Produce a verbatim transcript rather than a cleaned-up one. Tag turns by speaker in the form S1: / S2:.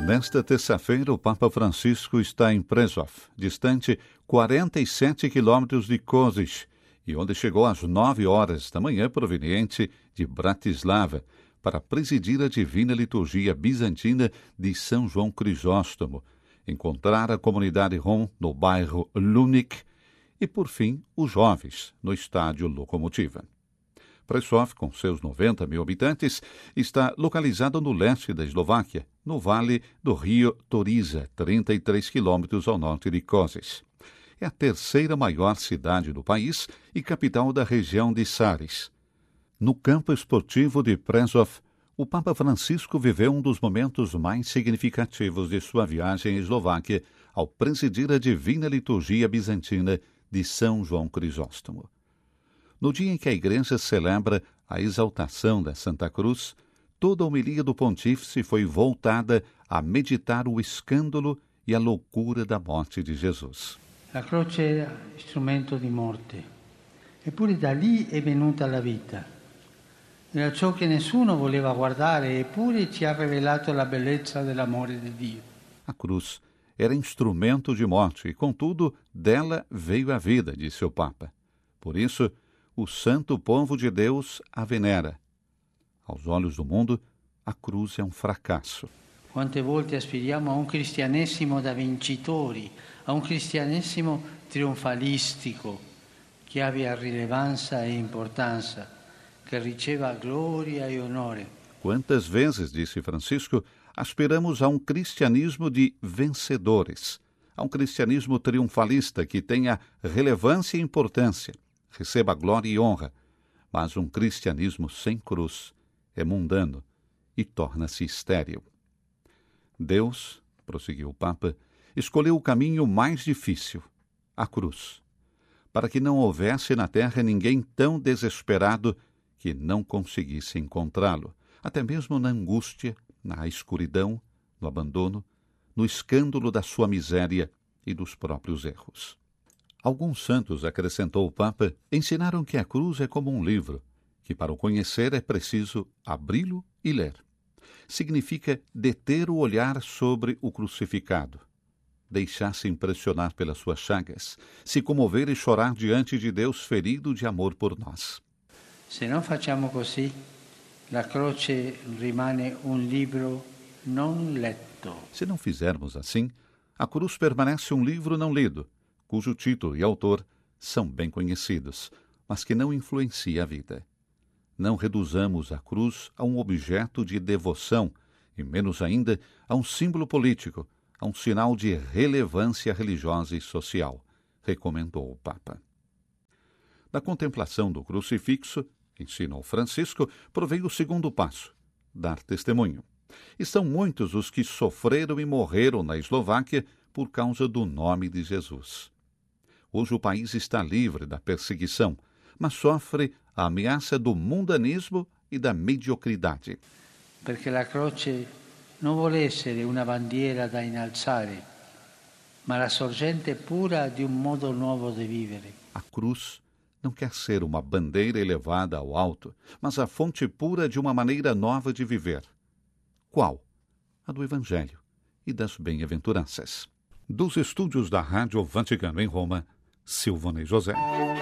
S1: Nesta terça-feira, o Papa Francisco está em Prešov, distante quarenta e sete quilômetros de Košice, e onde chegou às nove horas da manhã, proveniente de Bratislava, para presidir a Divina Liturgia Bizantina de São João Crisóstomo, encontrar a comunidade rom no bairro Luník e, por fim, os jovens no estádio Locomotiva. Prešov, com seus noventa mil habitantes, está localizado no leste da Eslováquia, no vale do rio Toriza, trinta e três quilômetros ao norte de Košice. É a terceira maior cidade do país e capital da região de Sáris. No campo esportivo de Prešov, o Papa Francisco viveu um dos momentos mais significativos de sua viagem à Eslováquia ao presidir a Divina Liturgia Bizantina de São João Crisóstomo. No dia em que a Igreja celebra a exaltação da Santa Cruz, toda a homilia do pontífice foi voltada a meditar o escândalo e a loucura da morte de Jesus.
S2: A croce era strumento di morte, eppure da lì è venuta la vita. Era ciò che nessuno voleva guardare, eppure ci ha rivelato la bellezza dell'amore di Dio.
S1: A cruz era instrumento de morte e, contudo, dela veio a vida, disse o Papa. Por isso, o santo povo de Deus a venera. Aos olhos do mundo, a cruz é um fracasso.
S2: Quante volte aspiriamo a un cristianesimo da vincitori, a un cristianesimo trionfalistico, che abbia rilevanza e importanza, che riceva gloria e onore.
S1: Quantas vezes, disse Francisco, aspiramos a um cristianismo de vencedores, a um cristianismo triunfalista que tenha relevância e importância, receba glória e honra, mas um cristianismo sem cruz é mundano e torna-se estéril. Deus, prosseguiu o Papa, escolheu o caminho mais difícil, a cruz, para que não houvesse na terra ninguém tão desesperado que não conseguisse encontrá-lo, até mesmo na angústia, na escuridão, no abandono, no escândalo da sua miséria e dos próprios erros. Alguns santos, acrescentou o Papa, ensinaram que a cruz é como um livro, que para o conhecer é preciso abri-lo e ler. Significa deter o olhar sobre o crucificado, deixar-se impressionar pelas suas chagas, se comover e chorar diante de Deus ferido de amor por nós.
S2: Se non facciamo così, la croce rimane un libro non letto.
S1: Se não fizermos assim, a cruz permanece um livro não lido, cujo título e autor são bem conhecidos, mas que não influencia a vida. Não reduzamos a cruz a um objeto de devoção, e menos ainda a um símbolo político, a um sinal de relevância religiosa e social, recomendou o Papa. Da contemplação do crucifixo, ensinou Francisco, proveio o segundo passo, dar testemunho. E são muitos os que sofreram e morreram na Eslováquia por causa do nome de Jesus. Hoje o país está livre da perseguição, mas sofre a ameaça do mundanismo e da mediocridade.
S2: Perché la croce non vuole essere una bandiera da innalzare, ma la sorgente pura di un modo nuovo di vivere.
S1: A cruz não quer ser uma bandeira elevada ao alto, mas a fonte pura de uma maneira nova de viver. Qual? A do Evangelho e das bem-aventuranças. Dos estúdios da Rádio Vaticano em Roma, Silvone José.